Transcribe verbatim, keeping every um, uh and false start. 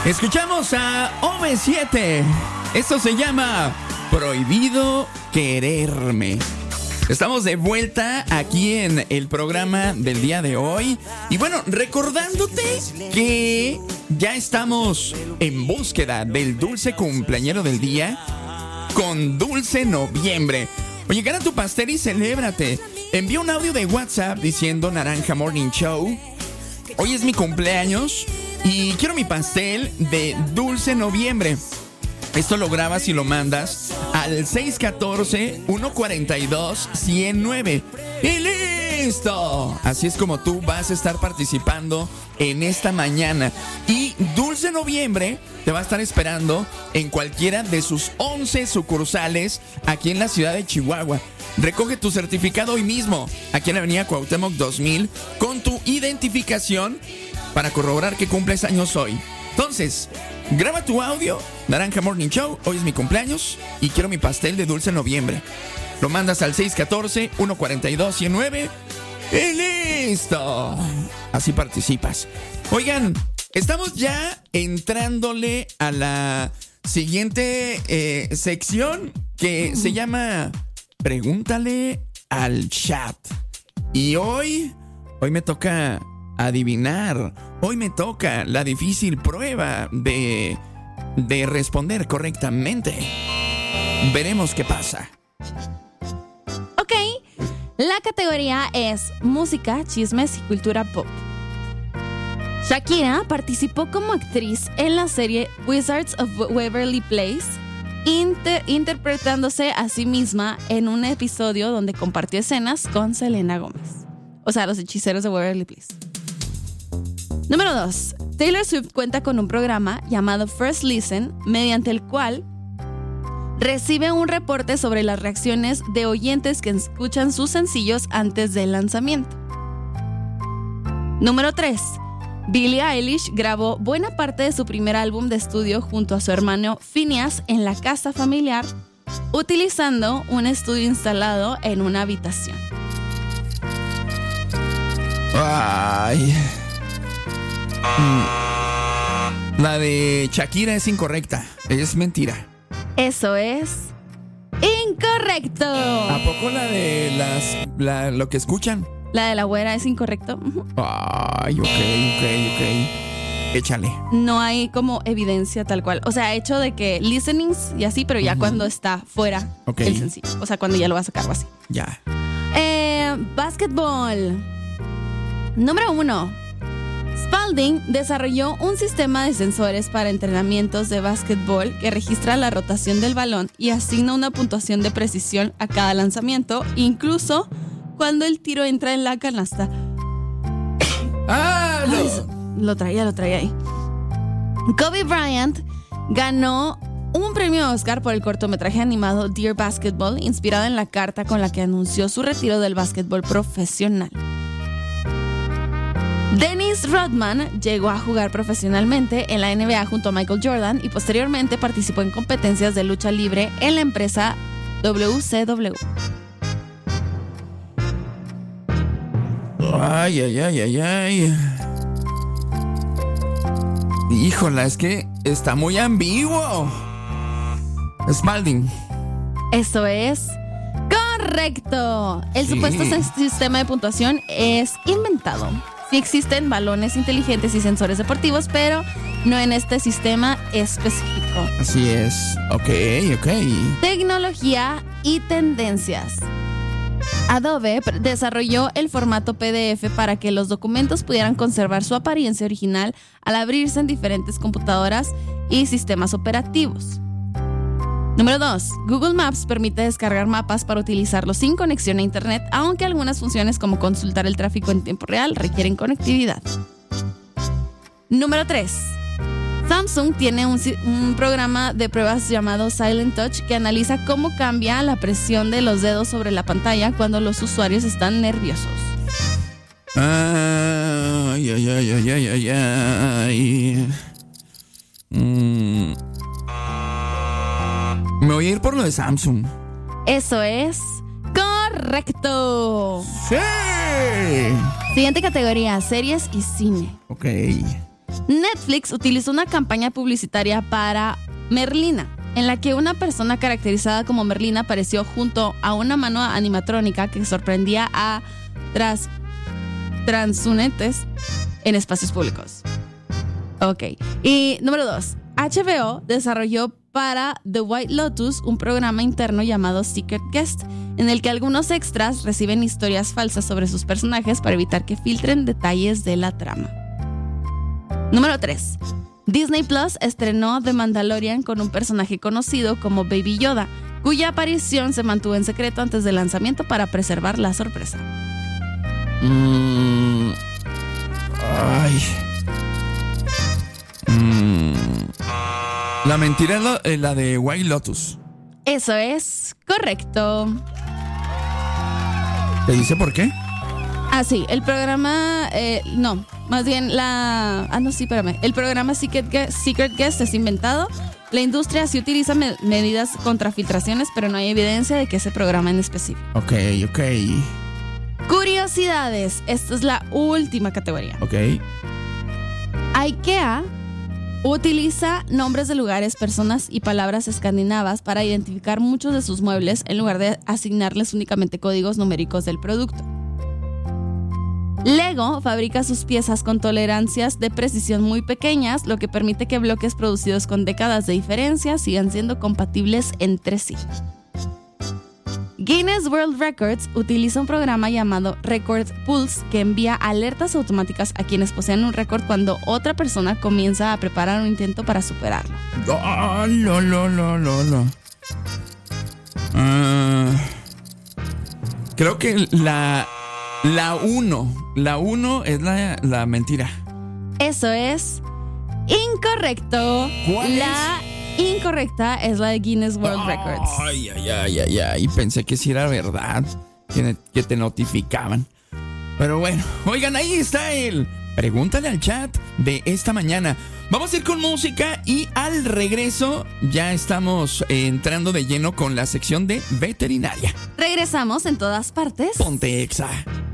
Escuchamos a O V siete. Esto se llama Prohibido Quererme. Estamos de vuelta aquí en el programa del día de hoy. Y bueno, recordándote que ya estamos en búsqueda del dulce cumpleañero del día con Dulce Noviembre. Oye, gana tu pastel y celébrate. Envía un audio de WhatsApp diciendo Naranja Morning Show. Hoy es mi cumpleaños y quiero mi pastel de Dulce Noviembre. Esto lo grabas y lo mandas al seis uno cuatro, uno cuatro dos, uno cero nueve. ¡Y listo! Así es como tú vas a estar participando en esta mañana. Y Dulce Noviembre te va a estar esperando en cualquiera de sus once sucursales aquí en la ciudad de Chihuahua. Recoge tu certificado hoy mismo aquí en la avenida Cuauhtémoc dos mil con tu identificación para corroborar que cumples años hoy. Entonces, graba tu audio, Naranja Morning Show, hoy es mi cumpleaños y quiero mi pastel de Dulce Noviembre. Lo mandas al seis uno cuatro, uno cuatro dos, uno cero nueve y listo. Así participas. Oigan, estamos ya entrándole a la siguiente eh, sección que se llama Pregúntale al Chat. Y hoy, hoy me toca adivinar. Hoy me toca la difícil prueba de, de responder correctamente. Veremos qué pasa. Ok, la categoría es música, chismes y cultura pop. Shakira participó como actriz en la serie Wizards of Waverly Place, inter- interpretándose a sí misma en un episodio donde compartió escenas con Selena Gómez. O sea, los hechiceros de Waverly Place. Número dos. Taylor Swift cuenta con un programa llamado First Listen, mediante el cual recibe un reporte sobre las reacciones de oyentes que escuchan sus sencillos antes del lanzamiento. Número tres. Billie Eilish grabó buena parte de su primer álbum de estudio junto a su hermano Phineas en la casa familiar, utilizando un estudio instalado en una habitación. Ay... La de Shakira es incorrecta. Es mentira. Eso es incorrecto. ¿A poco la de las la, lo que escuchan? La de la güera es incorrecto. Ay, ok, ok, ok. Échale. No hay como evidencia tal cual. O sea, hecho de que listenings y así, pero ya uh-huh. cuando está fuera okay. el sencillo. O sea, cuando ya lo va a sacar o así. Ya. Eh, básquetbol. Número uno. Spalding desarrolló un sistema de sensores para entrenamientos de básquetbol que registra la rotación del balón y asigna una puntuación de precisión a cada lanzamiento, incluso cuando el tiro entra en la canasta. ¡Ah! Ay, lo traía, lo traía ahí. Kobe Bryant ganó un premio Oscar por el cortometraje animado Dear Basketball, inspirado en la carta con la que anunció su retiro del básquetbol profesional. Dennis Rodman llegó a jugar profesionalmente en la N B A junto a Michael Jordan y posteriormente participó en competencias de lucha libre en la empresa W C W. Ay, ay, ay, ay, ay. Híjola, es que está muy ambiguo. Spalding. Eso es correcto. El Sí. supuesto sistema de puntuación es inventado. Sí existen balones inteligentes y sensores deportivos, pero no en este sistema específico. Así es. Ok, ok. Tecnología y tendencias. Adobe desarrolló el formato P D F para que los documentos pudieran conservar su apariencia original al abrirse en diferentes computadoras y sistemas operativos. Número dos. Google Maps permite descargar mapas para utilizarlos sin conexión a internet, aunque algunas funciones como consultar el tráfico en tiempo real requieren conectividad. Número tres. Samsung tiene un, un programa de pruebas llamado Silent Touch que analiza cómo cambia la presión de los dedos sobre la pantalla cuando los usuarios están nerviosos. Ay, ay, ay, ay, ay, ay, ay. Mm. Me voy a ir por lo de Samsung. Eso es correcto. ¡Sí! Siguiente categoría, series y cine. Ok. Netflix utilizó una campaña publicitaria para Merlina, en la que una persona caracterizada como Merlina apareció junto a una mano animatrónica que sorprendía a tras, transeúntes en espacios públicos. Ok. Y número dos. H B O desarrolló para The White Lotus un programa interno llamado Secret Guest, en el que algunos extras reciben historias falsas sobre sus personajes para evitar que filtren detalles de la trama. Número tres. Disney Plus estrenó The Mandalorian con un personaje conocido como Baby Yoda, cuya aparición se mantuvo en secreto antes del lanzamiento para preservar la sorpresa. Mm, ay. Mm, la mentira es la, eh, la de White Lotus. Eso es correcto. ¿Te dice por qué? Ah, sí, el programa, eh, no, más bien la, ah, no, sí, espérame, el programa Secret Guest, Secret Guest es inventado. La industria sí utiliza me- medidas contra filtraciones, pero no hay evidencia de que ese programa en específico. Ok, ok, Curiosidades, esta es la última categoría. ok. IKEA utiliza nombres de lugares, personas y palabras escandinavas para identificar muchos de sus muebles en lugar de asignarles únicamente códigos numéricos del producto. Lego fabrica sus piezas con tolerancias de precisión muy pequeñas, lo que permite que bloques producidos con décadas de diferencia sigan siendo compatibles entre sí. Guinness World Records utiliza un programa llamado Record Pulse que envía alertas automáticas a quienes poseen un récord cuando otra persona comienza a preparar un intento para superarlo. Oh, lo, lo, lo, lo, lo. Uh, creo que la la uno, la uno es la, la mentira. Eso es incorrecto. ¿Cuál la incorrecta es la de Guinness World Records. Ay, ay, ay, ay, ay. Pensé que sí era verdad, que, que te notificaban. Pero bueno, oigan, ahí está el Pregúntale al Chat de esta mañana. Vamos a ir con música y al regreso ya estamos entrando de lleno con la sección de veterinaria. Regresamos en todas partes. Ponte Exa.